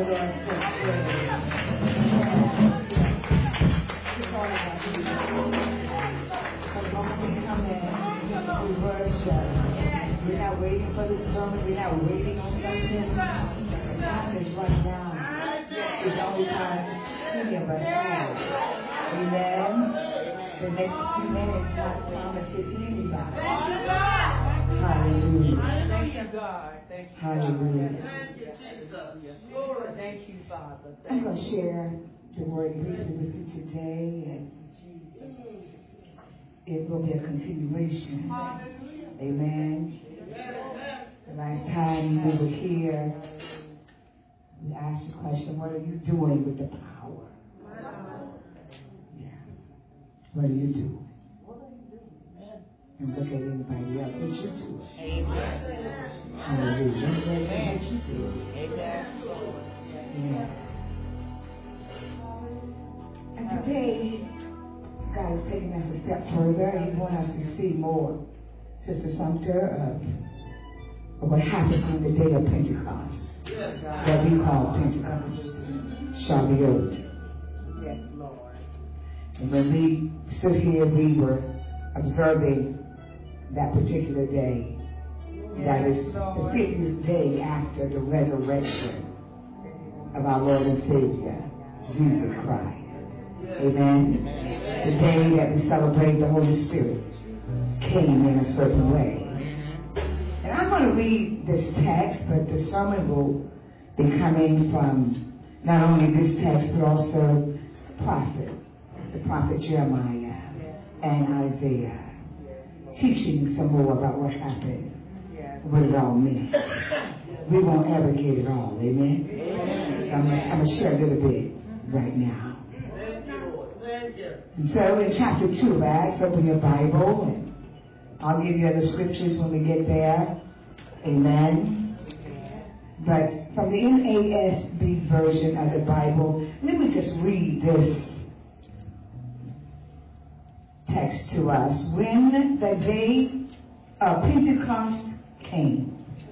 We're not waiting for the sermon. We're not waiting on something. Time is right now. It's only time any of us have. Amen. The next few minutes not promised to anybody. Hallelujah. Thank you, God. Thank you. Hallelujah. Thank you, Jesus. Lord, thank you, Father. I'm going to share the word briefly with you today, and it will be a continuation. Amen. The last time we were here, we asked the question, what are you doing with the power? Yeah. What do you do? And look at anybody else. What you do? Amen. Hallelujah. What you do? Amen. Yeah. And today, God is taking us a step further. He wants us to see more, Sister Sumter, of what happened on the day of Pentecost. That we call Pentecost, Shavuot. Yes, Lord. And when we stood here, we were observing that particular day. That is the 50th day after the resurrection of our Lord and Savior, Jesus Christ. Amen. The day that we celebrate the Holy Spirit came in a certain way. And I'm going to read this text, but the sermon will be coming from not only this text, but also the prophet Jeremiah and Isaiah, teaching some more about what happened, what it all meant. We won't ever get it all, amen? I'm going to share a little bit right now. And so in chapter 2 of Acts, open your Bible, and I'll give you other scriptures when we get there. Amen. But from the NASB version of the Bible, let me just read this text to us. When the day of Pentecost came,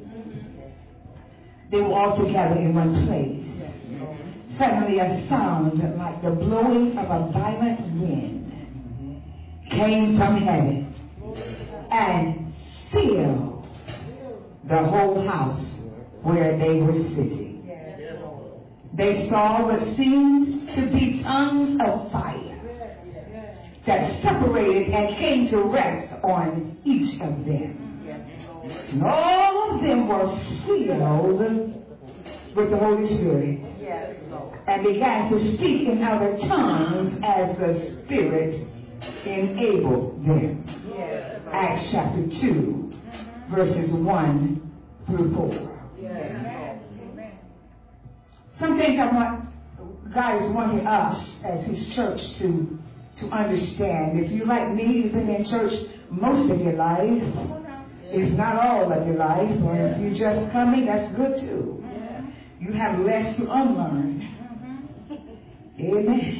they were all together in one place. Suddenly a sound like the blowing of a violent wind came from heaven and filled the whole house where they were sitting. They saw what seemed to be tongues of fire that separated and came to rest on each of them. And all of them were filled with the Holy Spirit and began to speak in other tongues as the Spirit enabled them. Acts chapter 2, verses 1 through 4. Some things God is wanting us as His church to understand. If you like me, you've been in church most of your life, if not all of your life, or if you're just coming, that's good too. You have less to unlearn. Amen.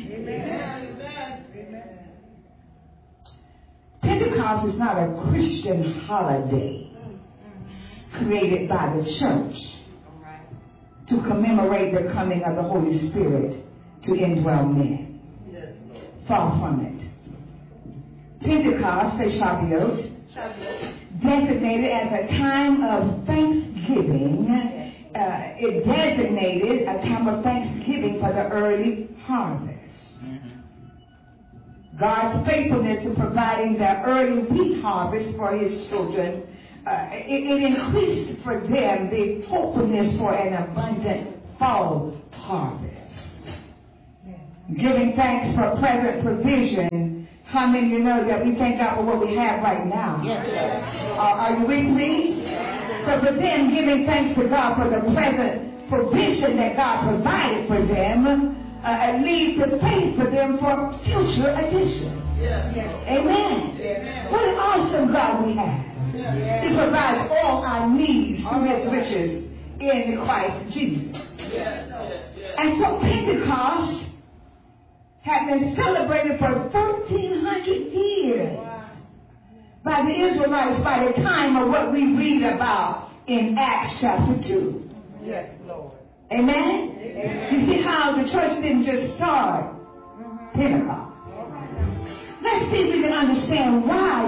Pentecost is not a Christian holiday created by the church to commemorate the coming of the Holy Spirit to indwell men. Far from it. Pentecost, say Shavuot, designated as a time of thanksgiving. It designated a time of thanksgiving for the early harvest. God's faithfulness in providing the early wheat harvest for His children, it increased for them the hopefulness for an abundant fall harvest. Giving thanks for present provision. How many of you know that we thank God for what we have right now? Are you with me? So for them, giving thanks to God for the present provision that God provided for them, leads to faith for them for future addition. Amen. What an awesome God we have. He provides all our needs through His riches in Christ Jesus. And so Pentecost had been celebrated for 1,300 years by the Israelites by the time of what we read about in Acts chapter 2. Yes, Lord. Amen? You see how the church didn't just start Pentecost. Let's see if we can understand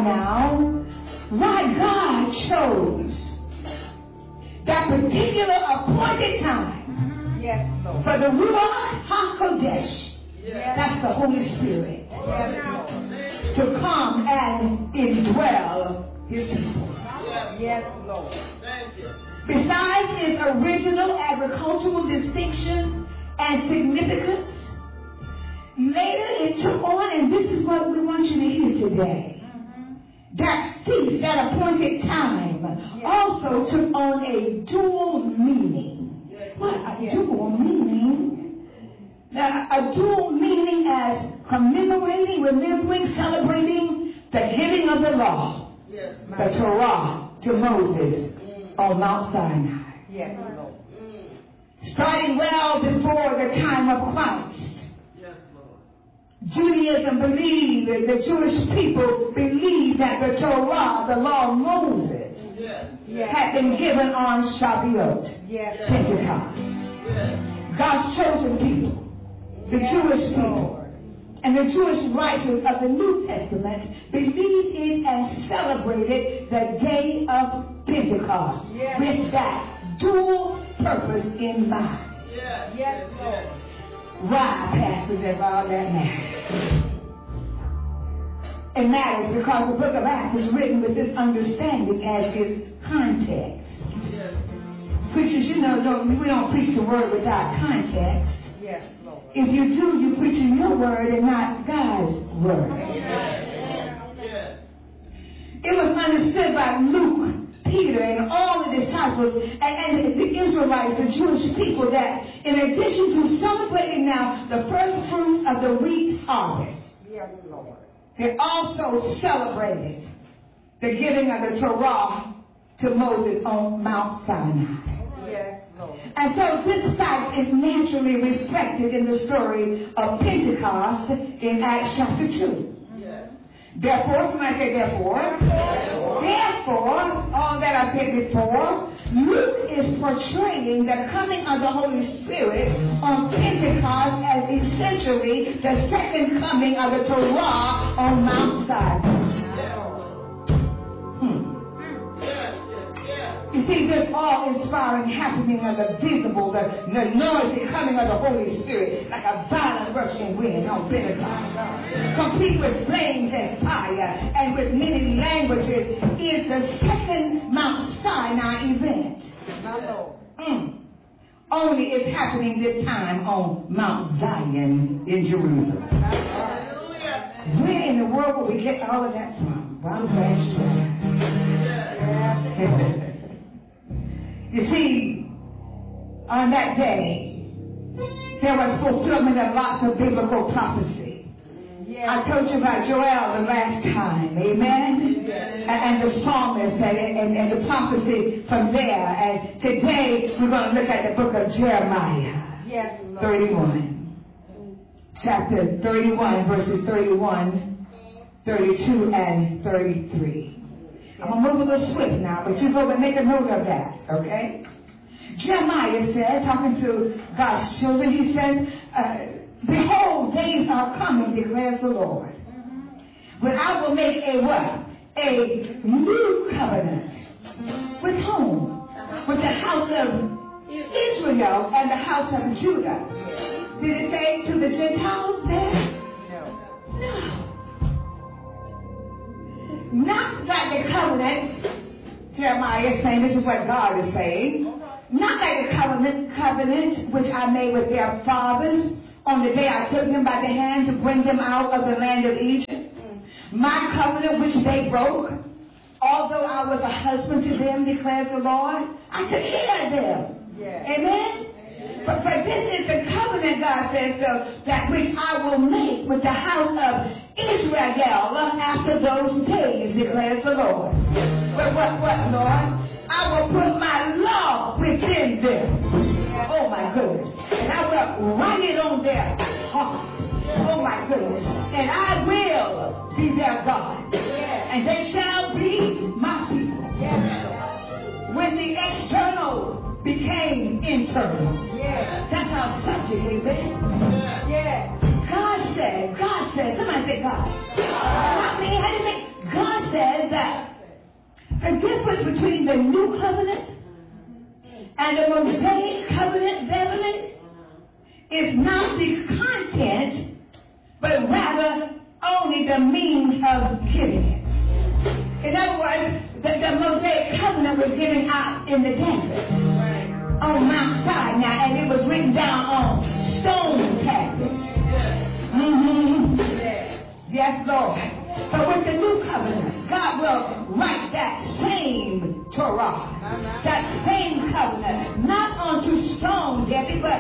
why God chose that particular appointed time for the Ruach HaKodesh, that's the Holy Spirit, to come and indwell His people. Yes, Lord. Thank you. Besides its original agricultural distinction and significance, later it took on, and this is what we want you to hear today, that feast, that appointed time, also took on a dual meaning. What a dual meaning? Now, a dual meaning as commemorating, remembering, celebrating the giving of the law, the Torah, to Moses on Mount Sinai. Yes, Lord. Starting well before the time of Christ. Judaism believed, the Jewish people believed that the Torah, the law of Moses, had been given on Shavuot, Pentecost. God's chosen people, the Jewish people, and the Jewish writers of the New Testament believed in and celebrated the day of Pentecost with that dual purpose in mind. Yes, Lord. Why, Pastor, does all that matter? It matters because the book of Acts is written with this understanding as its context. Preachers, you know, we don't preach the word without context. Yes, Lord. If you do, you're preaching your word and not God's word. It was understood by Luke, Peter, and all the disciples and the Israelites, the Jewish people, that in addition to celebrating now the first fruits of the wheat harvest, Yes, Lord. they also celebrated the giving of the Torah to Moses on Mount Sinai. Yes, Lord. And so this fact is naturally reflected in the story of Pentecost in Acts chapter 2. Therefore, somebody say therefore, all that I said before, Luke is portraying the coming of the Holy Spirit on Pentecost as essentially the second coming of the Torah on Mount Sinai. You see, this awe-inspiring happening of the visible, the noisy coming of the Holy Spirit, like a violent rushing wind on Pentecost, complete with flames and fire and with many languages, is the second Mount Sinai event. Only it's happening this time on Mount Zion in Jerusalem. Where in the world will we get all of that from? Well, I'm glad you said. You see, on that day, there was fulfillment of lots of biblical prophecy. I told you about Joel the last time, amen? And the psalmist and the prophecy from there. And today, we're going to look at the book of Jeremiah, 31. Chapter 31, verses 31, 32, and 33. I'm going to move a little swift now, but you go and make a note of that, okay? Jeremiah said, talking to God's children, he says, behold, days are coming, declares the Lord, when I will make a what? A new covenant. With whom? With the house of Israel and the house of Judah. Did it say to the Gentiles there? No. Not like the covenant, Jeremiah is saying, this is what God is saying. Not like the covenant which I made with their fathers on the day I took them by the hand to bring them out of the land of Egypt. My covenant which they broke, although I was a husband to them, declares the Lord, I took care of them. Amen? But this is the covenant, God says, that which I will make with the house of Israel after those days, declares the Lord. But what, Lord? I will put my law within them. Oh, my goodness. And I will write it on their heart. Oh, my goodness. And I will be their God. And they shall be my people. When the external became internal. That's our subject, amen. Yeah. God says, somebody say God. How do you think? God says that the difference between the new covenant and the Mosaic covenant, Beverly, is not the content, but rather only the means of giving it. In other words, the Mosaic covenant was given out in the desert on Mount Sinai, and it was written down on stone tablets. Yes, Lord. But with the new covenant, God will write that same Torah, that same covenant, not onto stone, Debbie, but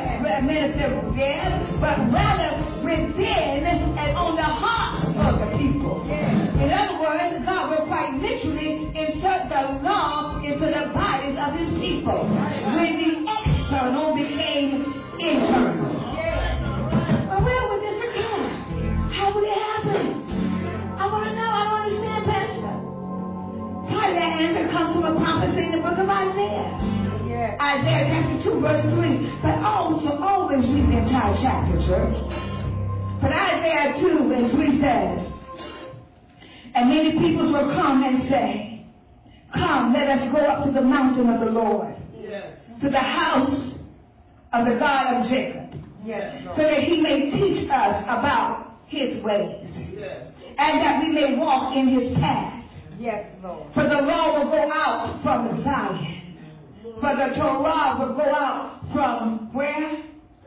rather within and on the hearts of the people. In other words, God will quite literally insert the law into the bodies of his people when the external became internal. Well, where would this occur? How would it happen? I want to know. I don't understand, Pastor. Part of that answer comes from a prophecy in the book of Isaiah. Isaiah chapter 2, verse 3. But also always read the entire chapter, church. But Isaiah 2 and 3 says, and many peoples will come and say, come, let us go up to the mountain of the Lord, to the house of the God of Jacob, so that he may teach us about his ways, and that we may walk in his path. Yes, Lord. For the law will go out from Zion. For the Torah will go out from where?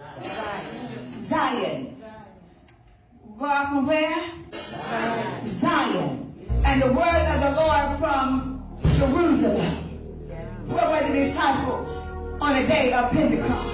Zion. Go out from where? Zion. And the word of the Lord from Jerusalem. Where were the disciples on the day of Pentecost?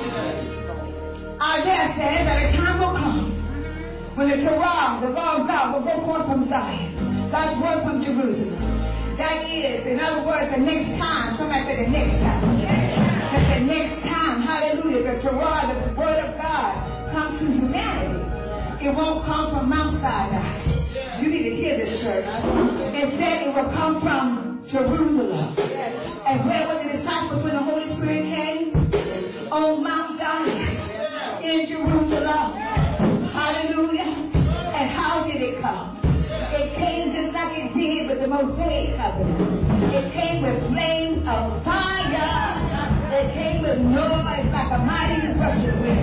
Isaiah said that a time will come when the Torah, the law of God, will go forth from Zion. God's word from Jerusalem. That is, in other words, the next time. Somebody say the next time. That the next time, hallelujah, the Torah, the word of God, comes to humanity. It won't come from Mount Sinai. You need to hear this, church. Instead, it will come from Jerusalem. And where were the disciples when the Holy Spirit came? On Mount Zion, in Jerusalem. Hallelujah. And how did it come? It came just like it did with the Mosaic covenant. It came with flames of fire. It came with noise like a mighty rushing wind.